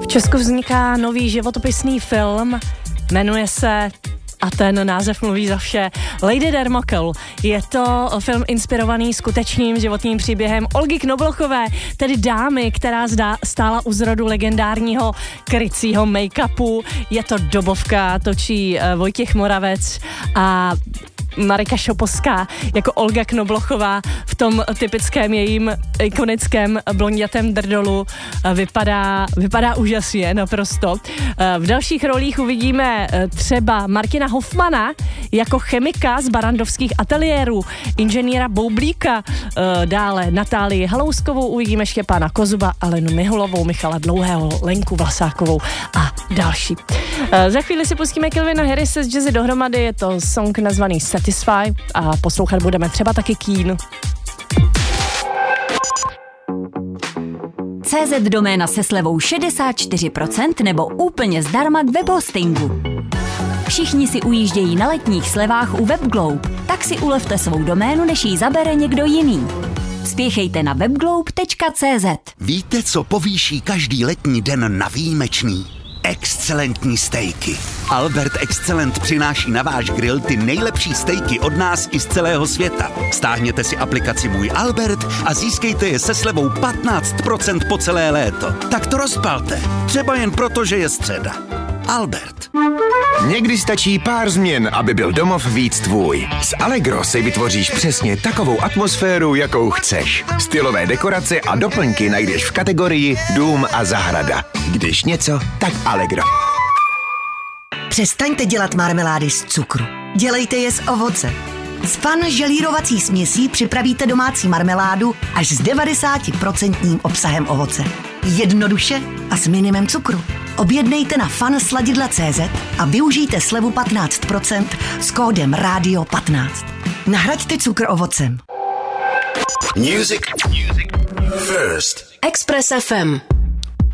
V Česku vzniká nový životopisný film, jmenuje se, a ten název mluví za vše, Lady Dermokl. Je to film inspirovaný skutečným životním příběhem Olgy Knoblochové, tedy dámy, která stála u zrodu legendárního krycího make-upu. Je to dobovka, točí Vojtěch Moravec a Marika Šoposká jako Olga Knoblochová v tom typickém jejím ikonickém blondětém drdolu vypadá úžasně naprosto. V dalších rolích uvidíme třeba Martina Hoffmana jako chemika z barandovských ateliérů, inženýra Boublíka, dále Natálii Halouskovou, uvidíme Štěpána Kozuba, Alenu Mihulovou, Michala Dlouhého, Lenku Vlasákovou a další. Za chvíli si pustíme Calvina Harrise z Jazzy dohromady, je to song nazvaný Satisfy a poslouchat budeme třeba taky Keen. CZ doména se slevou 64% nebo úplně zdarma k webhostingu. Všichni si ujíždějí na letních slevách u WebGlobe, tak si ulevte svou doménu, než ji zabere někdo jiný. Spěchejte na webglobe.cz. Víte, co povýší každý letní den na výjimečný? Excelentní stejky. Albert Excellent přináší na váš grill ty nejlepší stejky od nás i z celého světa. Stáhněte si aplikaci Můj Albert a získejte je se slevou 15% po celé léto. Tak to rozpalte. Třeba jen proto, že je středa. Albert. Někdy stačí pár změn, aby byl domov víc tvůj. S Allegro si vytvoříš přesně takovou atmosféru, jakou chceš. Stylové dekorace a doplňky najdeš v kategorii Dům a zahrada. Když něco, tak Allegro. Přestaňte dělat marmelády z cukru. Dělejte je z ovoce. S Fun želírovací směsí připravíte domácí marmeládu až s 90% obsahem ovoce. Jednoduše a s minimem cukru. Objednejte na funsladidla.cz a využijte slevu 15% s kódem RADIO15. Nahraďte cukr ovocem. Music first. Express FM.